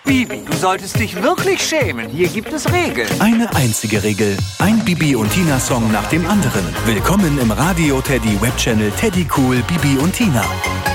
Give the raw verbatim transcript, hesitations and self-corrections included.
Bibi, du solltest dich wirklich schämen. Hier gibt es Regeln. Eine einzige Regel. Ein Bibi und Tina Song nach dem anderen. Willkommen im Radio Teddy Webchannel Teddy Cool Bibi und Tina.